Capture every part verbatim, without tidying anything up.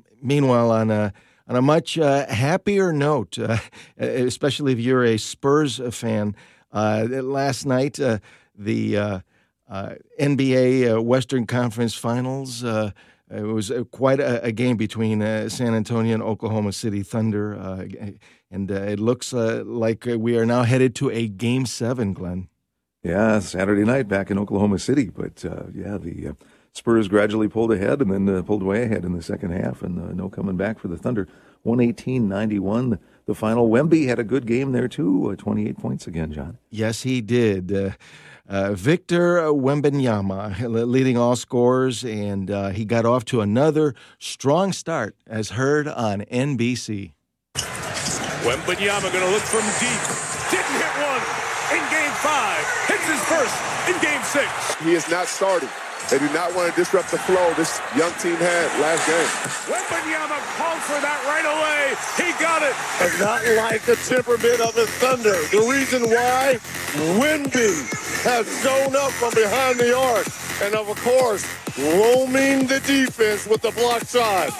meanwhile, on a on a much uh, happier note, uh, especially if you're a Spurs fan, uh, last night uh, the uh, uh, N B A uh, Western Conference Finals. Uh, it was uh, quite a, a game between uh, San Antonio and Oklahoma City Thunder, uh, and uh, it looks uh, like we are now headed to a Game Seven, Glenn. Yeah, Saturday night back in Oklahoma City, but uh, yeah, the uh, Spurs gradually pulled ahead and then uh, pulled way ahead in the second half, and uh, no coming back for the Thunder. one eighteen ninety-one, the, the final. Wemby had a good game there, too, uh, twenty-eight points again, John. Yes, he did. Uh, uh, Victor Wembanyama leading all scorers, and uh, he got off to another strong start, as heard on N B C. Wembanyama going to look from deep. Didn't hit one in game five. Hits his first in game six. He is not starting. They do not want to disrupt the flow this young team had last game. Wembanyama called for that right away. He got it. And not like the temperament of the Thunder. The reason why, Wemby has shown up from behind the arc. And of course, roaming the defense with the block shot.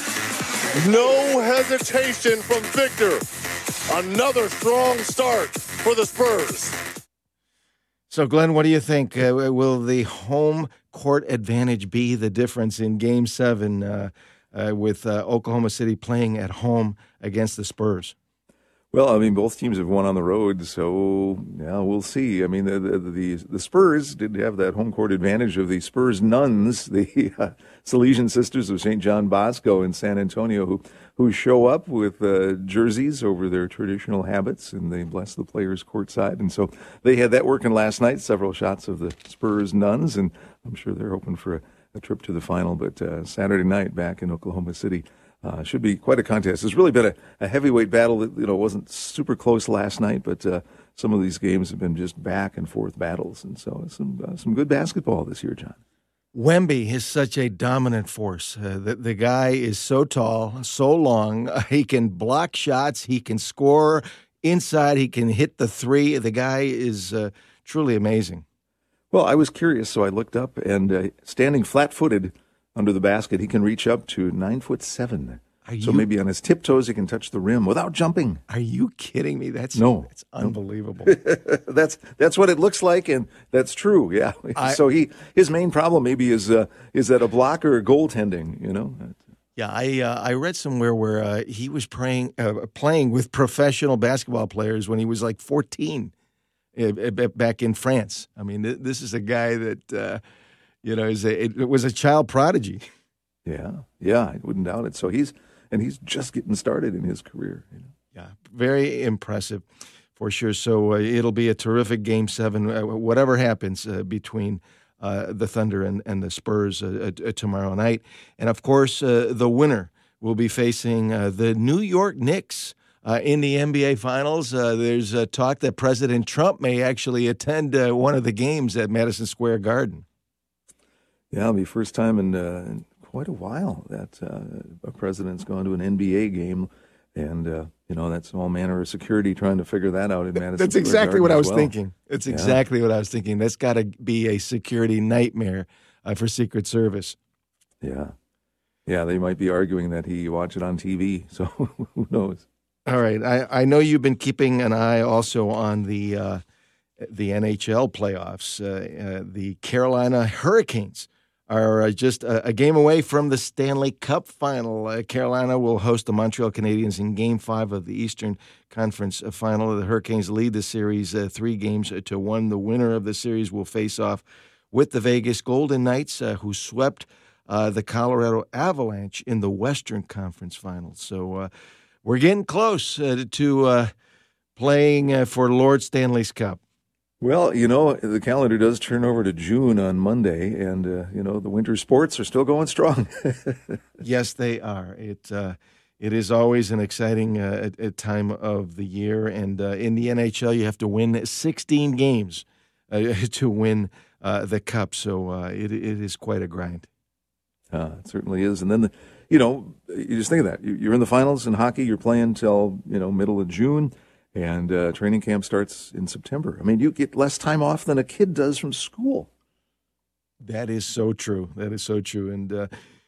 No hesitation from Victor. Another strong start for the Spurs. So, Glenn, what do you think? Uh, will the home court advantage be the difference in Game seven uh, uh, with uh, Oklahoma City playing at home against the Spurs? Well, I mean, both teams have won on the road, so yeah, we'll see. I mean, the the, the, the Spurs did have that home court advantage of the Spurs nuns, the uh, Salesian Sisters of Saint John Bosco in San Antonio, who who show up with uh, jerseys over their traditional habits, and they bless the players courtside. And so they had that working last night, several shots of the Spurs nuns, and I'm sure they're hoping for a, a trip to the final. But uh, Saturday night back in Oklahoma City, Uh, should be quite a contest. It's really been a, a heavyweight battle that, you know, wasn't super close last night, but uh, some of these games have been just back and forth battles, and so some uh, some good basketball this year, John. Wemby is such a dominant force. Uh, the, the guy is so tall, so long. Uh, he can block shots. He can score inside. He can hit the three. The guy is uh, truly amazing. Well, I was curious, so I looked up, and uh, standing flat-footed under the basket, he can reach up to nine foot seven. Are so you, maybe on his tiptoes, he can touch the rim without jumping. Are you kidding me? That's no, that's unbelievable. that's that's what it looks like, and that's true. Yeah. I, so he his main problem maybe is uh, is that a blocker or goaltending. You know. Yeah, I uh, I read somewhere where uh, he was playing uh, playing with professional basketball players when he was like fourteen, uh, back in France. I mean, th- this is a guy that. Uh, You know, it was a child prodigy. Yeah, yeah, I wouldn't doubt it. So he's and he's just getting started in his career. You know? Yeah, very impressive, for sure. So uh, it'll be a terrific Game Seven, uh, whatever happens uh, between uh, the Thunder and, and the Spurs uh, uh, tomorrow night. And of course, uh, the winner will be facing uh, the New York Knicks uh, in the N B A Finals. Uh, there's uh, talk that President Trump may actually attend uh, one of the games at Madison Square Garden. Yeah, it'll be first time in, uh, in quite a while that uh, a president's gone to an N B A game, and uh, you know that's all manner of security trying to figure that out in Madison. That's Square exactly Garden what I as was well. thinking. It's yeah. exactly what I was thinking. That's got to be a security nightmare uh, for Secret Service. Yeah, yeah, they might be arguing that he watched it on T V. So who knows? All right, I, I know you've been keeping an eye also on the uh, the N H L playoffs. Uh, uh, the Carolina Hurricanes are just a, a game away from the Stanley Cup final. Uh, Carolina will host the Montreal Canadiens in Game Five of the Eastern Conference Final. The Hurricanes lead the series uh, three games to one. The winner of the series will face off with the Vegas Golden Knights, uh, who swept uh, the Colorado Avalanche in the Western Conference Finals. So uh, we're getting close uh, to uh, playing uh, for Lord Stanley's Cup. Well, you know, the calendar does turn over to June on Monday, and, uh, you know, the winter sports are still going strong. Yes, they are. It uh, it is always an exciting uh, a, a time of the year, and uh, in the N H L, you have to win sixteen games uh, to win uh, the Cup, so uh, it it is quite a grind. Uh, it certainly is. And then, the, you know, you just think of that. You're in the finals in hockey, you're playing till, you know, middle of June. And uh, training camp starts in September. I mean, you get less time off than a kid does from school. That is so true. That is so true. And uh,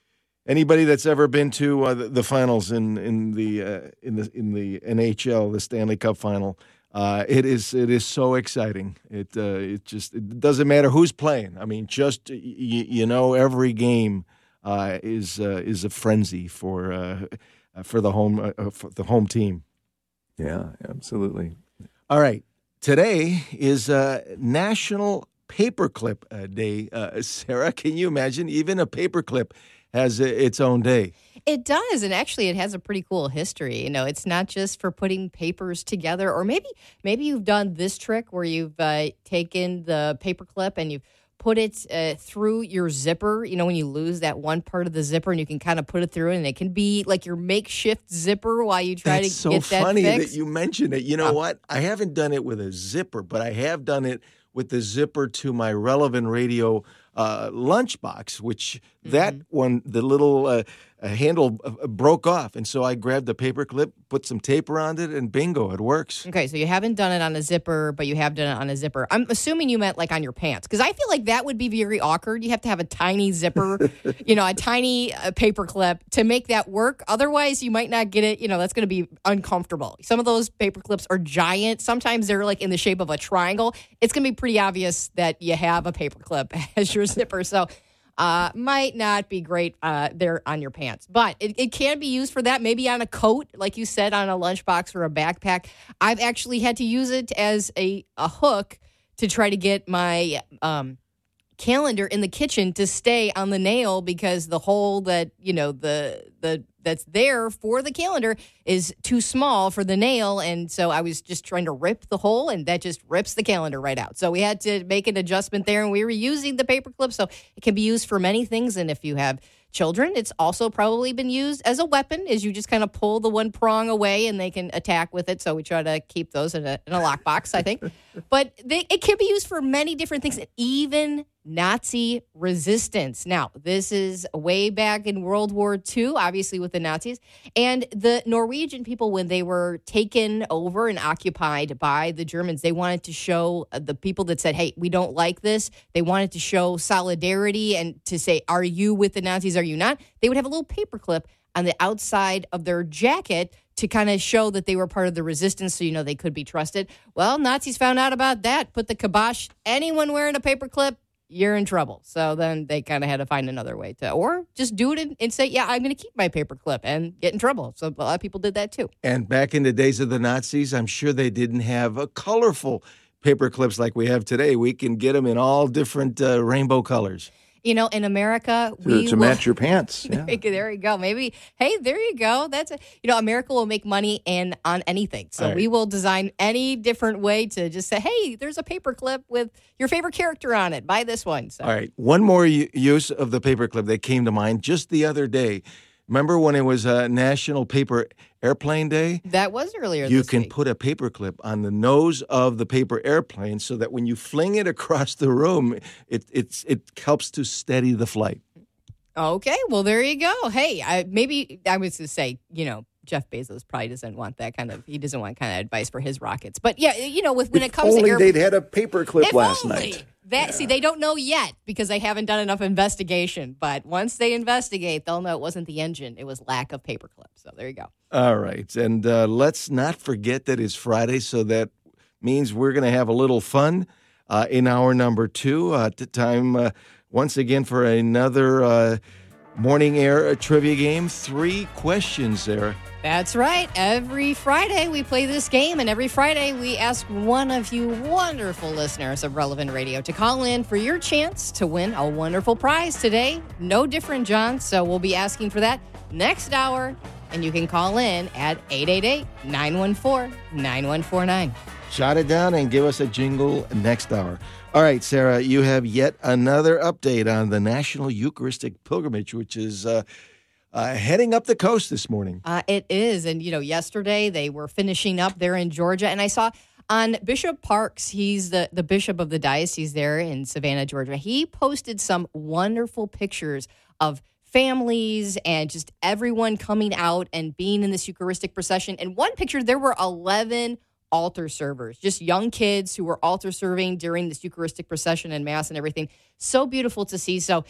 Anybody that's ever been to uh, the, the finals in in the uh, in the in the N H L, the Stanley Cup final, uh, it is it is so exciting. It uh, it just it doesn't matter who's playing. I mean, just y- you know, every game uh, is uh, is a frenzy for uh, for the home uh, for the home team. Yeah, absolutely. All right, today is uh, National Paperclip uh, Day. Uh, Sarah, can you imagine? Even a paperclip has its own day. It does, and actually it has a pretty cool history. You know, it's not just for putting papers together, or maybe maybe you've done this trick where you've uh, taken the paperclip and you've put it uh, through your zipper, you know, when you lose that one part of the zipper and you can kind of put it through, and it can be like your makeshift zipper while you try That's to so get that funny fixed. that you mentioned it. You know Oh. what? I haven't done it with a zipper, but I have done it with the zipper to my Relevant Radio uh, lunchbox, which Mm-hmm. that one, the little uh, uh, handle uh, broke off. And so I grabbed the paper clip, put some tape around it, and bingo, it works. Okay, so you haven't done it on a zipper, but you have done it on a zipper. I'm assuming you meant like on your pants, because I feel like that would be very awkward. You have to have a tiny zipper, you know, a tiny uh, paper clip to make that work. Otherwise, you might not get it. You know, that's going to be uncomfortable. Some of those paper clips are giant. Sometimes they're like in the shape of a triangle. It's going to be pretty obvious that you have a paper clip as your zipper. So Uh, might not be great uh, there on your pants, but it, it can be used for that. Maybe on a coat, like you said, on a lunchbox or a backpack. I've actually had to use it as a, a hook to try to get my um, calendar in the kitchen to stay on the nail, because the hole that, you know, the the that's there for the calendar is too small for the nail. And so I was just trying to rip the hole, and that just rips the calendar right out. So we had to make an adjustment there, and we were using the paper clip. So it can be used for many things. And if you have children, it's also probably been used as a weapon, as you just kind of pull the one prong away and they can attack with it. So we try to keep those in a, in a lockbox, I think. But they, it can be used for many different things, even Nazi resistance. Now, this is way back in World War Two, obviously with the Nazis. And the Norwegian people, when they were taken over and occupied by the Germans, they wanted to show the people that said, hey, we don't like this. They wanted to show solidarity and to say, are you with the Nazis? Are you not? They would have a little paperclip on the outside of their jacket to kind of show that they were part of the resistance, so, you know, they could be trusted. Well, Nazis found out about that, put the kibosh. Anyone wearing a paperclip, you're in trouble. So then they kind of had to find another way to, or just do it and, and say, yeah, I'm going to keep my paperclip and get in trouble. So a lot of people did that too. And back in the days of the Nazis, I'm sure they didn't have a colorful paper clips like we have today. We can get them in all different uh, rainbow colors. You know, in America, To, we to will, match your pants. Yeah. there you go. Maybe, hey, there you go. That's a, you know, America will make money in on anything. So All right. we will design any different way to just say, hey, there's a paperclip with your favorite character on it. Buy this one. So. All right. One more u- use of the paperclip that came to mind just the other day. Remember when it was uh, National Paper Airplane Day? That was earlier You this can week. put a paperclip on the nose of the paper airplane so that when you fling it across the room, it it's it helps to steady the flight. Okay, well, there you go. Hey, I, maybe I was to say, you know, Jeff Bezos probably doesn't want that kind of, he doesn't want kind of advice for his rockets. But yeah, you know, with when it comes Only to air, they'd had a paperclip If last only. night. That see, they don't know yet because they haven't done enough investigation. But once they investigate, they'll know it wasn't the engine; it was lack of paperclip. So there you go. All right. And uh, let's not forget that it's Friday, so that means we're going to have a little fun uh, in hour number two. Uh, t- time uh, once again for another uh, morning air trivia game. Three questions there. That's right. Every Friday we play this game, and every Friday we ask one of you wonderful listeners of Relevant Radio to call in for your chance to win a wonderful prize today. No different, John. So we'll be asking for that next hour, and you can call in at eight eight eight, nine one four, nine one four nine. Jot it down and give us a jingle next hour. All right, Sarah, you have yet another update on the National Eucharistic Pilgrimage, which is uh, uh, heading up the coast this morning. Uh, it is. And, you know, yesterday they were finishing up there in Georgia. And I saw on Bishop Parks, he's the, the bishop of the diocese there in Savannah, Georgia. He posted some wonderful pictures of families and just everyone coming out and being in this Eucharistic procession. And one picture, there were eleven altar servers, just young kids who were altar serving during this Eucharistic procession and Mass and everything. So beautiful to see. So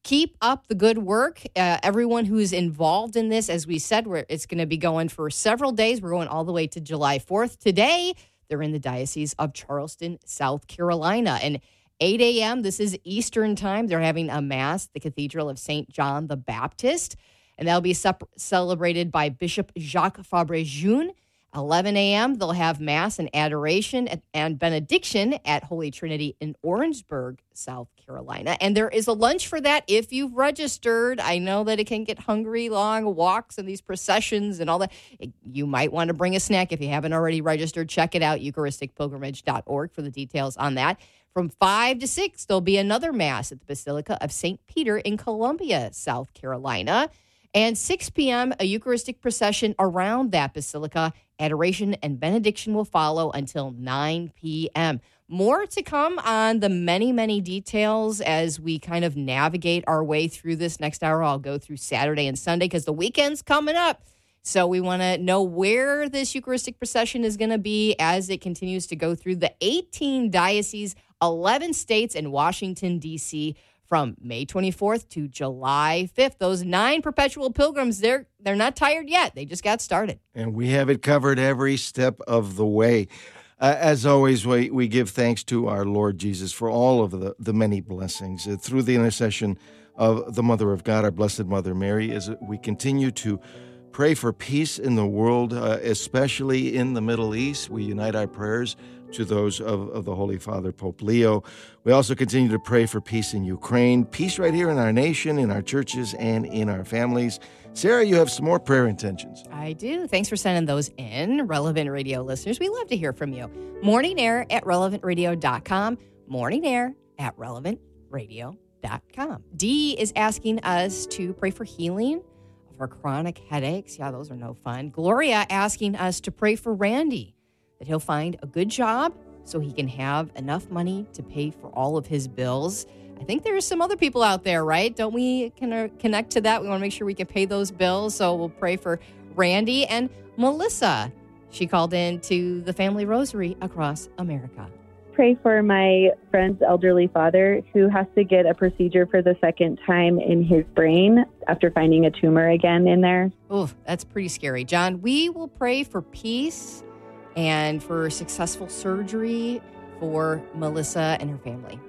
keep up the good work. Uh, everyone who's involved in this, as we said, we're, it's going to be going for several days. We're going all the way to July fourth. Today, they're in the Diocese of Charleston, South Carolina. And eight a.m., this is Eastern time, they're having a Mass at the Cathedral of Saint John the Baptist. And that'll be sep- celebrated by Bishop Jacques Fabre-Jun. eleven a.m., they'll have Mass and Adoration and Benediction at Holy Trinity in Orangeburg, South Carolina. And there is a lunch for that if you've registered. I know that it can get hungry, long walks and these processions and all that. It, you might want to bring a snack if you haven't already registered. Check it out, eucharistic pilgrimage dot org for the details on that. From five to six, there'll be another Mass at the Basilica of Saint Peter in Columbia, South Carolina. And six p.m., a Eucharistic procession around that basilica. Adoration and benediction will follow until nine p.m. More to come on the many, many details as we kind of navigate our way through this next hour. I'll go through Saturday and Sunday because the weekend's coming up. So we want to know where this Eucharistic procession is going to be as it continues to go through the eighteen dioceses, eleven states, and Washington, D C, from May twenty-fourth to July fifth. Those nine perpetual pilgrims, they're they're not tired yet. They just got started. And we have it covered every step of the way. Uh, as always, we, we give thanks to our Lord Jesus for all of the, the many blessings. Uh, through the intercession of the Mother of God, our Blessed Mother Mary, as we continue to pray for peace in the world, uh, especially in the Middle East. We unite our prayers to those of, of the Holy Father, Pope Leo. We also continue to pray for peace in Ukraine, peace right here in our nation, in our churches, and in our families. Sarah, you have some more prayer intentions. I do. Thanks for sending those in, Relevant Radio listeners. We love to hear from you. Morning Air at relevant radio dot com. Morning Air at relevant radio dot com. Dee is asking us to pray for healing of our chronic headaches. Yeah, those are no fun. Gloria asking us to pray for Randy, that he'll find a good job so he can have enough money to pay for all of his bills. I think there's some other people out there, right? Don't we connect to that? We want to make sure we can pay those bills. So we'll pray for Randy. And Melissa, she called in to the Family Rosary across America. Pray for my friend's elderly father who has to get a procedure for the second time in his brain after finding a tumor again in there. Oh, that's pretty scary. John, we will pray for peace and for successful surgery for Melissa and her family.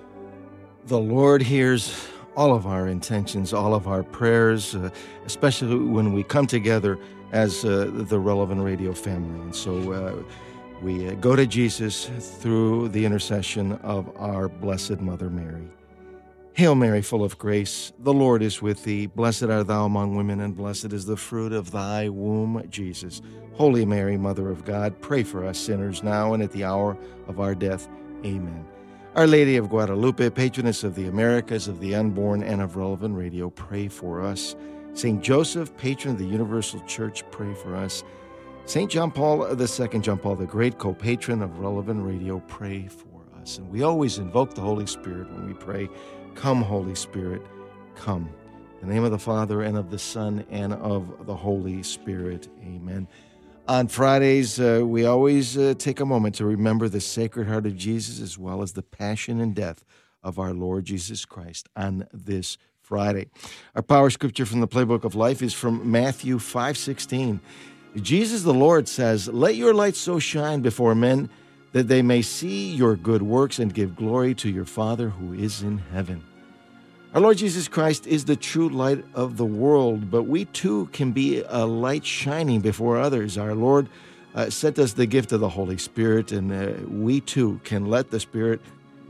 The Lord hears all of our intentions, all of our prayers, uh, especially when we come together as uh, the Relevant Radio family. And so uh, we uh, go to Jesus through the intercession of our Blessed Mother Mary. Hail Mary, full of grace, the Lord is with thee. Blessed art thou among women, and blessed is the fruit of thy womb, Jesus. Holy Mary, Mother of God, pray for us sinners now and at the hour of our death. Amen. Our Lady of Guadalupe, patroness of the Americas, of the unborn, and of Relevant Radio, pray for us. Saint Joseph, patron of the Universal Church, pray for us. Saint John Paul the Second, John Paul the Great, co-patron of Relevant Radio, pray for us. And we always invoke the Holy Spirit when we pray. Come, Holy Spirit, come. In the name of the Father, and of the Son, and of the Holy Spirit. Amen. On Fridays, uh, we always uh, take a moment to remember the Sacred Heart of Jesus as well as the passion and death of our Lord Jesus Christ on this Friday. Our power scripture from the Playbook of Life is from Matthew five sixteen. Jesus the Lord says, "Let your light so shine before men that they may see your good works and give glory to your Father who is in heaven." Our Lord Jesus Christ is the true light of the world, but we too can be a light shining before others. Our Lord uh, sent us the gift of the Holy Spirit, and uh, we too can let the Spirit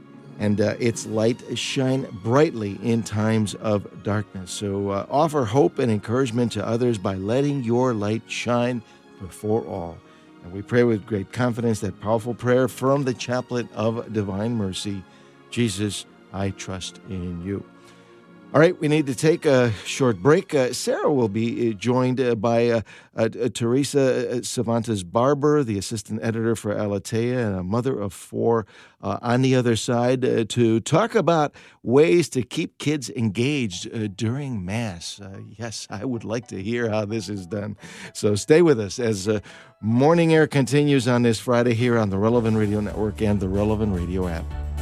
and uh, its light shine brightly in times of darkness. So uh, offer hope and encouragement to others by letting your light shine before all. And we pray with great confidence that powerful prayer from the Chaplet of Divine Mercy. Jesus, I trust in you. All right, we need to take a short break. Uh, Sarah will be joined uh, by uh, uh, uh, Teresa Cervantes Barber, the assistant editor for Aletea and a mother of four uh, on the other side, uh, to talk about ways to keep kids engaged uh, during Mass. Uh, yes, I would like to hear how this is done. So stay with us as uh, Morning Air continues on this Friday here on the Relevant Radio Network and the Relevant Radio app.